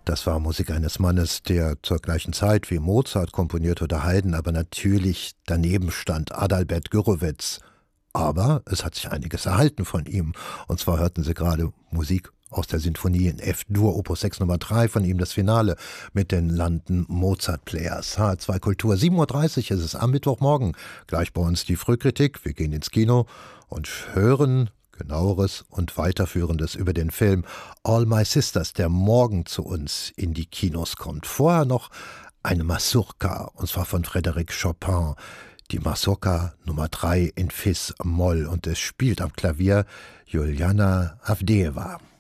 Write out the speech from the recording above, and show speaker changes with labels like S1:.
S1: Das war Musik eines Mannes, der zur gleichen Zeit wie Mozart komponierte oder Haydn, aber natürlich daneben stand Adalbert Gurewitz. Aber es hat sich einiges erhalten von ihm. Und zwar hörten Sie gerade Musik aus der Sinfonie in F-Dur, Opus 6 Nummer 3, von ihm das Finale mit den London Mozart Players. H2 Kultur, 7:30 Uhr ist es am Mittwochmorgen. Gleich bei uns die Frühkritik. Wir gehen ins Kino und hören Genaueres und Weiterführendes über den Film All My Sisters, der morgen zu uns in die Kinos kommt. Vorher noch eine Mazurka, und zwar von Frédéric Chopin. Die Mazurka Nummer 3 in Fis-Moll, und es spielt am Klavier Juliana Avdeeva.